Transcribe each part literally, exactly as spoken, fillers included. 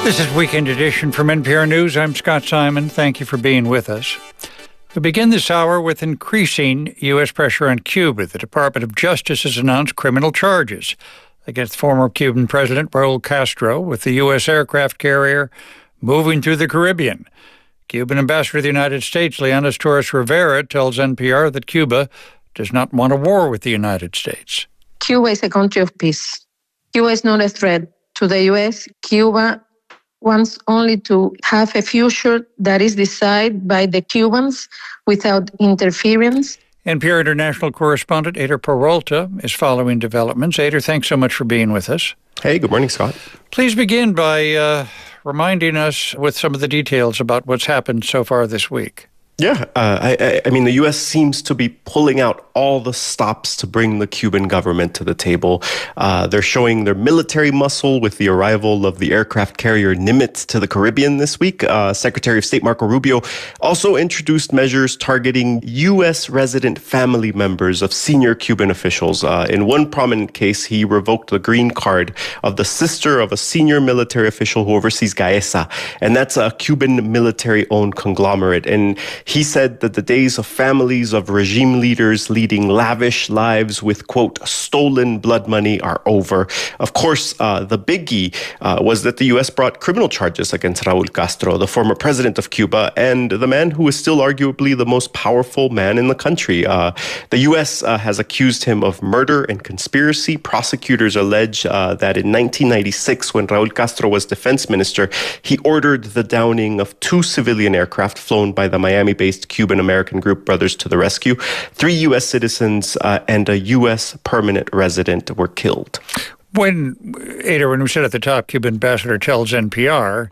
This is Weekend Edition from N P R News. I'm Scott Simon. Thank you for being with us. We begin this hour with increasing U S pressure on Cuba. The Department of Justice has announced criminal charges against former Cuban President Raul Castro, with the U S aircraft carrier moving through the Caribbean. Cuban Ambassador to the United States, Leonis Torres Rivera, tells N P R that Cuba does not want a war with the United States. Cuba is a country of peace. Cuba is not a threat to the U S. Cuba wants only to have a future that is decided by the Cubans without interference. N P R international correspondent Eyder Peralta is following developments. Eyder, thanks so much for being with us. Hey, good morning, Scott. Please begin by uh, reminding us with some of the details about what's happened so far this week. Yeah, uh, I, I mean, the U S seems to be pulling out all the stops to bring the Cuban government to the table. Uh, they're showing their military muscle with the arrival of the aircraft carrier Nimitz to the Caribbean this week. Uh, Secretary of State Marco Rubio also introduced measures targeting U S resident family members of senior Cuban officials. Uh, in one prominent case, he revoked the green card of the sister of a senior military official who oversees GAESA, and that's a Cuban military-owned conglomerate. And he said that the days of families of regime leaders leading lavish lives with, quote, stolen blood money are over. Of course, uh, the biggie uh, was that the U S brought criminal charges against Raul Castro, the former president of Cuba, and the man who is still arguably the most powerful man in the country. Uh, the U S uh, has accused him of murder and conspiracy. Prosecutors allege uh, that in nineteen ninety-six, when Raul Castro was defense minister, he ordered the downing of two civilian aircraft flown by the Miami based Cuban-American group Brothers to the Rescue. Three U S citizens uh, and a U S permanent resident were killed. When, Eyder, when we said at the top, Cuban ambassador tells N P R,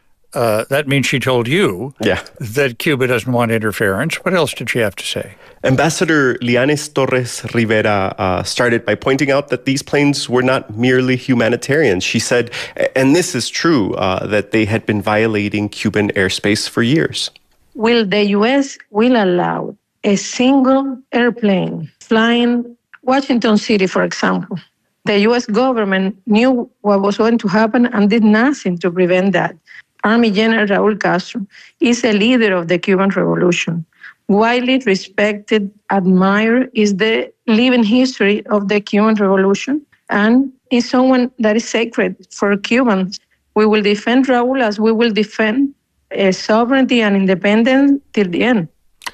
uh, that means she told you yeah. that Cuba doesn't want interference. What else did she have to say? Ambassador Leonis Torres Rivera uh, started by pointing out that these planes were not merely humanitarian. She said, and this is true, uh, that they had been violating Cuban airspace for years. Will the U S will allow a single airplane flying Washington City, for example? The U S government knew what was going to happen and did nothing to prevent that. Army General Raul Castro is a leader of the Cuban Revolution. Widely respected, admired, is the living history of the Cuban Revolution, and is someone that is sacred for Cubans. We will defend Raul as we will defend Uh, sovereignty and independence till the end.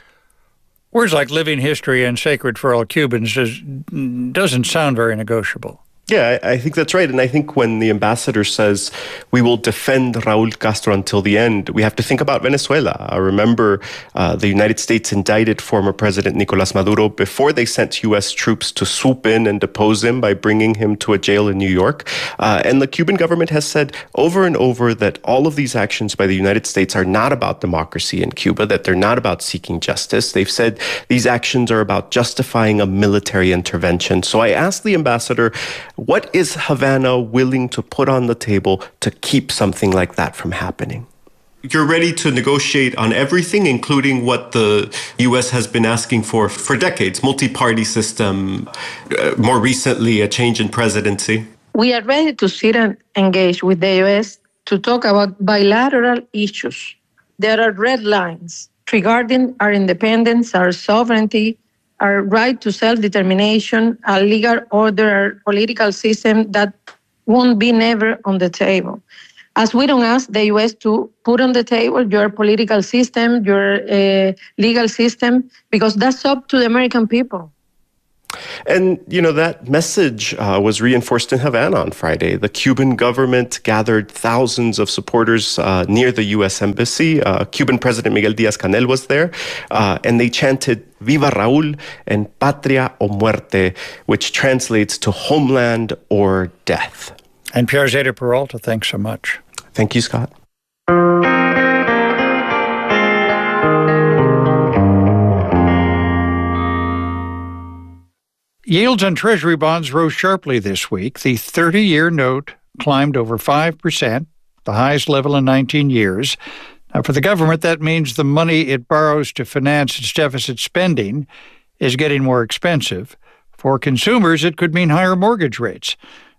Words like living history and sacred for all Cubans does, doesn't sound very negotiable. Yeah, I think that's right. And I think when the ambassador says we will defend Raul Castro until the end, we have to think about Venezuela. I remember uh, the United States indicted former President Nicolas Maduro before they sent U S troops to swoop in and depose him by bringing him to a jail in New York. Uh, and the Cuban government has said over and over that all of these actions by the United States are not about democracy in Cuba, that they're not about seeking justice. They've said these actions are about justifying a military intervention. So I asked the ambassador, what is Havana willing to put on the table to keep something like that from happening? You're ready to negotiate on everything, including what the U S has been asking for for decades, multi-party system, uh, more recently a change in presidency. We are ready to sit and engage with the U S to talk about bilateral issues. There are red lines regarding our independence, our sovereignty, our right to self-determination, a legal order, our political system that won't be never on the table. As we don't ask the U S to put on the table your political system, your uh, legal system, because that's up to the American people. And, you know, that message uh, was reinforced in Havana on Friday. The Cuban government gathered thousands of supporters uh, near the U S embassy. Uh, Cuban President Miguel Díaz-Canel was there, uh, and they chanted Viva Raúl and Patria o Muerte, which translates to homeland or death. And N P R's Eyder Peralta, thanks so much. Thank you, Scott. Yields on Treasury bonds rose sharply this week. The thirty-year note climbed over five percent, the highest level in nineteen years. Now, for the government, that means the money it borrows to finance its deficit spending is getting more expensive. For consumers, it could mean higher mortgage rates.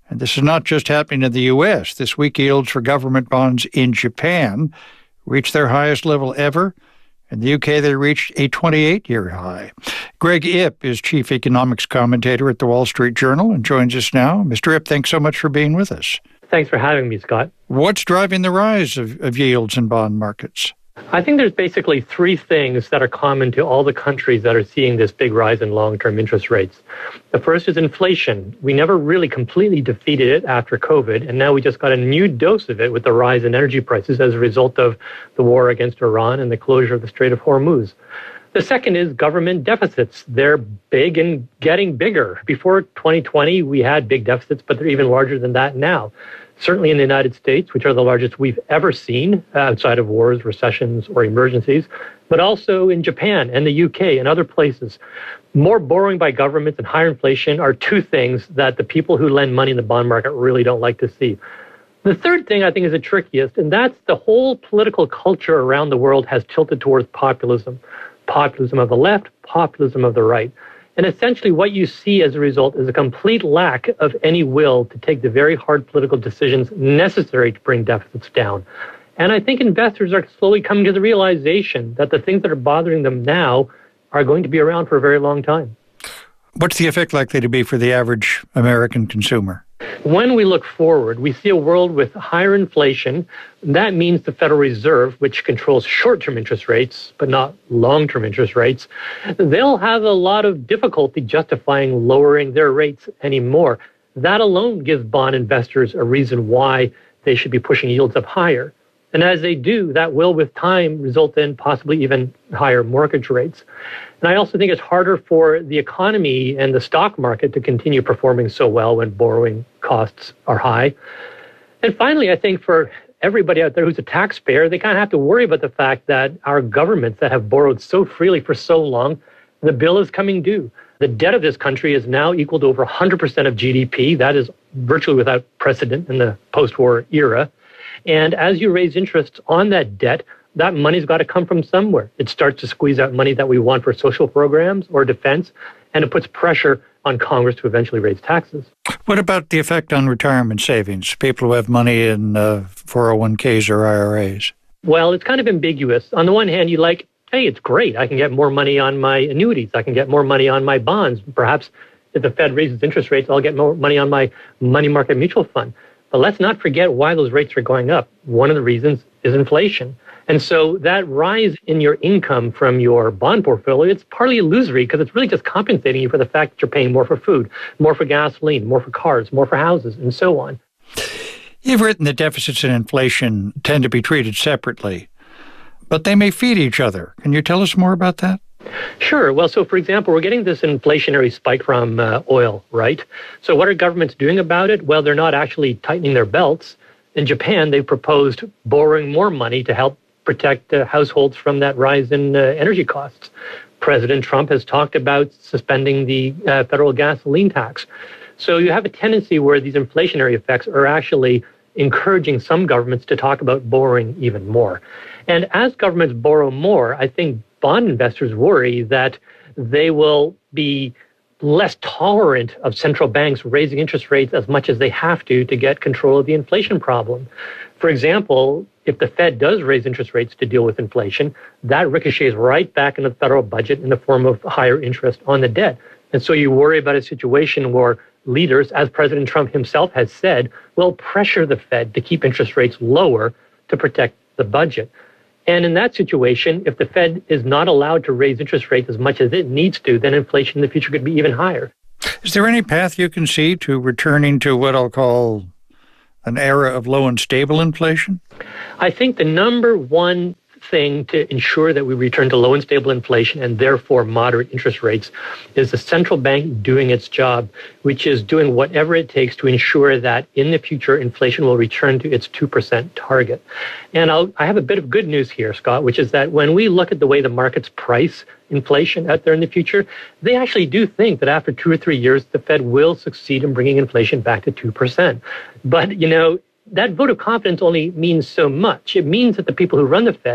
And this is not just happening in the U S. This week, yields for government bonds in Japan reached their highest level ever. In the U K, they reached a twenty-eight-year high. Greg Ip is chief economics commentator at the Wall Street Journal and joins us now. Mister Ip, thanks so much for being with us. Thanks for having me, Scott. What's driving the rise of, of yields in bond markets? I think there's basically three things that are common to all the countries that are seeing this big rise in long-term interest rates. The first is inflation. We never really completely defeated it after COVID, and now we just got a new dose of it with the rise in energy prices as a result of the war against Iran and the closure of the Strait of Hormuz. The second is government deficits. They're big and getting bigger. Before twenty twenty, we had big deficits, but they're even larger than that now. Certainly in the United States, which are the largest we've ever seen outside of wars, recessions, or emergencies, but also in Japan and the U K and other places. More borrowing by governments and higher inflation are two things that the people who lend money in the bond market really don't like to see. The third thing I think is the trickiest, and that's the whole political culture around the world has tilted towards populism. Populism of the left, populism of the right. And essentially what you see as a result is a complete lack of any will to take the very hard political decisions necessary to bring deficits down. And I think investors are slowly coming to the realization that the things that are bothering them now are going to be around for a very long time. What's the effect likely to be for the average American consumer? When we look forward, we see a world with higher inflation. That means the Federal Reserve, which controls short-term interest rates, but not long-term interest rates, they'll have a lot of difficulty justifying lowering their rates anymore. That alone gives bond investors a reason why they should be pushing yields up higher. And as they do, that will, with time, result in possibly even higher mortgage rates. And I also think it's harder for the economy and the stock market to continue performing so well when borrowing costs are high. And finally, I think for everybody out there who's a taxpayer, they kind of have to worry about the fact that our governments that have borrowed so freely for so long, the bill is coming due. The debt of this country is now equal to over one hundred percent of G D P. That is virtually without precedent in the post-war era. And as you raise interest on that debt, that money's got to come from somewhere. It starts to squeeze out money that we want for social programs or defense, and it puts pressure on Congress to eventually raise taxes. What about the effect on retirement savings, people who have money in uh, four oh one k's or I R As? Well, it's kind of ambiguous. On the one hand, you like, hey, it's great. I can get more money on my annuities. I can get more money on my bonds. Perhaps if the Fed raises interest rates, I'll get more money on my money market mutual fund. But let's not forget why those rates are going up. One of the reasons is inflation. And so that rise in your income from your bond portfolio, it's partly illusory because it's really just compensating you for the fact that you're paying more for food, more for gasoline, more for cars, more for houses, and so on. You've written that deficits and inflation tend to be treated separately, but they may feed each other. Can you tell us more about that? Sure. Well, so for example, we're getting this inflationary spike from uh, oil, right? So what are governments doing about it? Well, they're not actually tightening their belts. In Japan, they proposed borrowing more money to help protect uh, households from that rise in uh, energy costs. President Trump has talked about suspending the uh, federal gasoline tax. So you have a tendency where these inflationary effects are actually encouraging some governments to talk about borrowing even more. And as governments borrow more, I think bond investors worry that they will be less tolerant of central banks raising interest rates as much as they have to to get control of the inflation problem. For example, if the Fed does raise interest rates to deal with inflation, that ricochets right back into the federal budget in the form of higher interest on the debt. And so you worry about a situation where leaders, as President Trump himself has said, will pressure the Fed to keep interest rates lower to protect the budget. And in that situation, if the Fed is not allowed to raise interest rates as much as it needs to, then inflation in the future could be even higher. Is there any path you can see to returning to what I'll call an era of low and stable inflation? I think the number one thing to ensure that we return to low and stable inflation and therefore moderate interest rates is the central bank doing its job, which is doing whatever it takes to ensure that in the future inflation will return to its two percent target. And I'll, I have a bit of good news here, Scott, which is that when we look at the way the markets price inflation out there in the future, they actually do think that after two or three years, the Fed will succeed in bringing inflation back to two percent. But, you know, that vote of confidence only means so much. It means that the people who run the Fed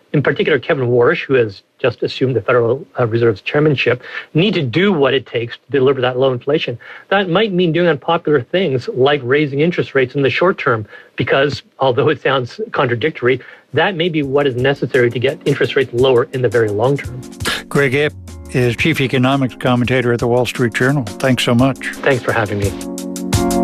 in particular Kevin Warsh, who has just assumed the Federal Reserve's chairmanship, need to do what it takes to deliver that low inflation. That might mean doing unpopular things like raising interest rates in the short term, because although it sounds contradictory, that may be what is necessary to get interest rates lower in the very long term. Greg Ip is chief economics commentator at the Wall Street Journal. Thanks so much. Thanks for having me.